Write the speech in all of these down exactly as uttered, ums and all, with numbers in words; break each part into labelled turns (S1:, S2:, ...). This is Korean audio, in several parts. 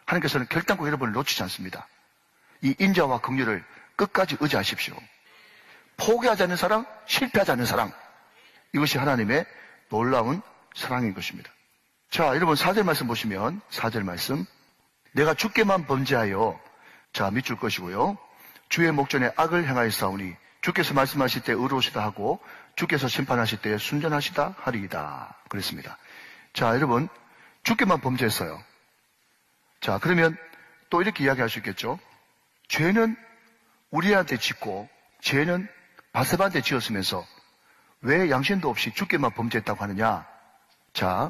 S1: 하나님께서는 결단코 여러분을 놓치지 않습니다. 이 인자와 긍휼을 끝까지 의지하십시오. 포기하지 않는 사랑, 실패하지 않는 사랑. 이것이 하나님의 놀라운 사랑인 것입니다. 자, 여러분 사 절 말씀 보시면 사 절 말씀. 내가 주께만 범죄하여 자 밑줄 것이고요. 주의 목전에 악을 행하였사오니 주께서 말씀하실 때 의로우시다 하고 주께서 심판하실 때 순전하시다 하리이다. 그랬습니다. 자, 여러분 주께만 범죄했어요. 자, 그러면 또 이렇게 이야기할 수 있겠죠. 죄는 우리한테 짓고 죄는 바세바한테 지었으면서 왜 양심도 없이 주께만 범죄했다고 하느냐. 자,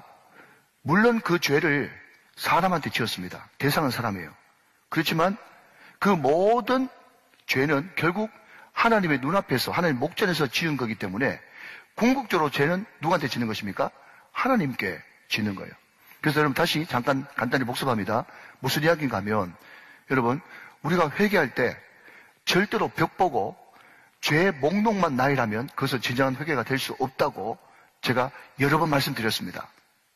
S1: 물론 그 죄를 사람한테 지었습니다. 대상은 사람이에요. 그렇지만 그 모든 죄는 결국 하나님의 눈앞에서 하나님 목전에서 지은 거기 때문에 궁극적으로 죄는 누구한테 지는 것입니까? 하나님께 지는 거예요. 그래서 여러분 다시 잠깐 간단히 복습합니다. 무슨 이야기인가 하면 여러분 우리가 회개할 때 절대로 벽 보고 죄의 목록만 나열하면 그것은 진정한 회개가 될 수 없다고 제가 여러 번 말씀드렸습니다.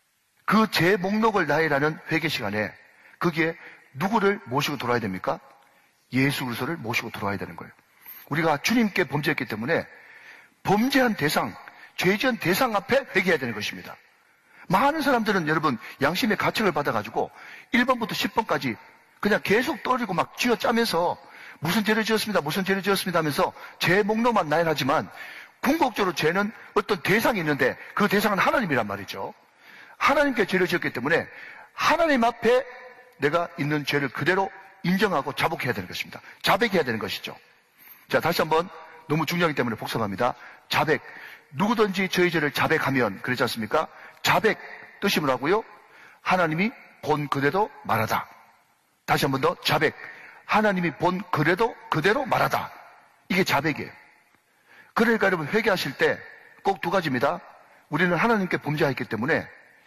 S1: 그 죄 목록을 나열하는 회개 시간에 거기에 누구를 모시고 돌아야 됩니까? 예수 그리스도를 모시고 돌아야 되는 거예요. 우리가 주님께 범죄했기 때문에 범죄한 대상, 죄 지은 대상 앞에 회개해야 되는 것입니다. 많은 사람들은 여러분 양심의 가책을 받아가지고 일 번부터 십 번까지 그냥 계속 떠올리고 막 쥐어짜면서 무슨 죄를 지었습니다, 무슨 죄를 지었습니다 하면서 죄 목록만 나열하지만 궁극적으로 죄는 어떤 대상이 있는데 그 대상은 하나님이란 말이죠. 하나님께 죄를 지었기 때문에 하나님 앞에 내가 있는 죄를 그대로 인정하고 자복해야 되는 것입니다. 자백해야 되는 것이죠. 자, 다시 한번 너무 중요하기 때문에 복습합니다. 자백. 누구든지 저희 죄를 자백하면 그러지 않습니까? 자백 뜻이 뭐라고요? 하나님이 본 그대로 말하다. 다시 한번 더 자백. 하나님이 본 그대로 그대로 말하다. 이게 자백이에요. 그러니까 여러분 회개하실 때 꼭 두 가지입니다. 우리는 하나님께 범죄하였기 때문에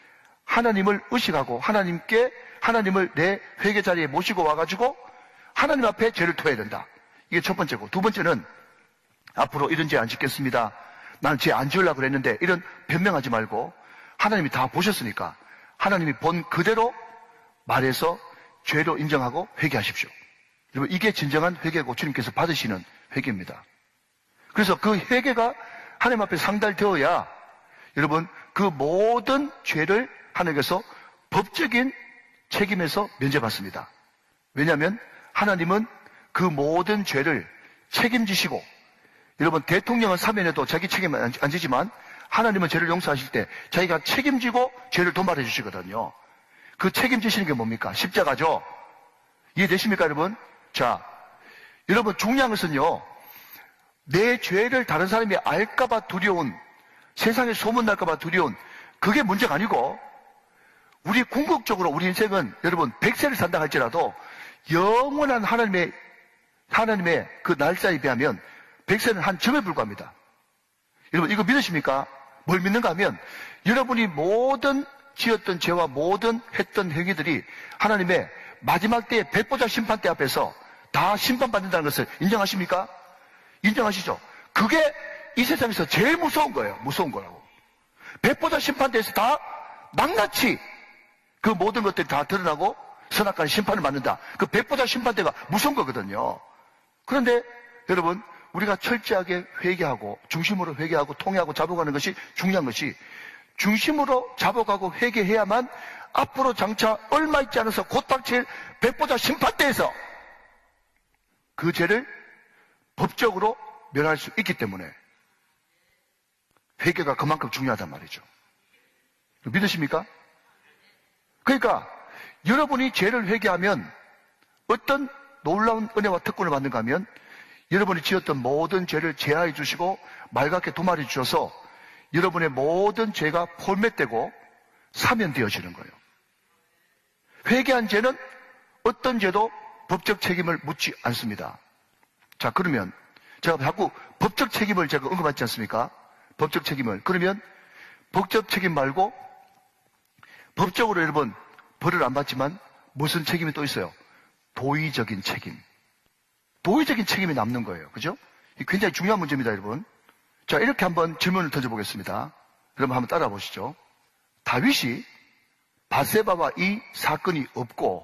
S1: 하나님을 의식하고 하나님께 하나님을 내 회개 자리에 모시고 와가지고 하나님 앞에 죄를 토해야 된다. 이게 첫 번째고, 두 번째는 앞으로 이런 죄 안 짓겠습니다. 나는 죄 안 지으려고 그랬는데 이런 변명하지 말고 하나님이 다 보셨으니까 하나님이 본 그대로 말해서 죄로 인정하고 회개하십시오. 여러분 이게 진정한 회개고 주님께서 받으시는 회개입니다. 그래서 그 회개가 하나님 앞에 상달되어야 여러분 그 모든 죄를 하나님께서 법적인 책임에서 면제받습니다. 왜냐하면 하나님은 그 모든 죄를 책임지시고, 여러분 대통령은 사면해도 자기 책임 안 지지만 하나님은 죄를 용서하실 때 자기가 책임지고 죄를 도말해 주시거든요. 그 책임지시는 게 뭡니까? 십자가죠. 이해되십니까 여러분? 자, 여러분 중요한 것은요, 내 죄를 다른 사람이 알까봐 두려운, 세상에 소문날까봐 두려운 그게 문제가 아니고, 우리 궁극적으로 우리 인생은 여러분 백 세를 산다 할지라도 영원한 하나님의 하나님의 그 날짜에 비하면 백 세는 한 점에 불과합니다. 여러분 이거 믿으십니까? 뭘 믿는가 하면 여러분이 모든 지었던 죄와 모든 했던 행위들이 하나님의 마지막 때의 백보자 심판대 앞에서 다 심판받는다는 것을 인정하십니까? 인정하시죠? 그게 이 세상에서 제일 무서운 거예요. 무서운 거라고. 백보자 심판대에서 다 낱낱이 그 모든 것들이 다 드러나고 선악과의 심판을 받는다. 그 백보자 심판대가 무서운 거거든요. 그런데 여러분 우리가 철저하게 회개하고 중심으로 회개하고 통회하고 자복하는 것이 중요한 것이, 중심으로 자복하고 회개해야만 앞으로 장차 얼마 있지 않아서 곧 닥칠 백보자 심판대에서 그 죄를 법적으로 멸할 수 있기 때문에 회개가 그만큼 중요하단 말이죠. 믿으십니까? 그러니까 여러분이 죄를 회개하면 어떤 놀라운 은혜와 특권을 받는가 하면 여러분이 지었던 모든 죄를 제하해 주시고 맑게 도말해 주셔서 여러분의 모든 죄가 폴맷되고 사면되어지는 거예요. 회개한 죄는 어떤 죄도 법적 책임을 묻지 않습니다. 자, 그러면 제가 자꾸 법적 책임을 제가 언급하지 않습니까? 법적 책임을. 그러면 법적 책임 말고 법적으로 여러분 벌을 안 받지만 무슨 책임이 또 있어요? 도의적인 책임. 도의적인 책임이 남는 거예요. 그죠? 굉장히 중요한 문제입니다, 여러분. 자, 이렇게 한번 질문을 던져보겠습니다. 여러분 한번 따라 보시죠. 다윗이 바세바와 이 사건이 없고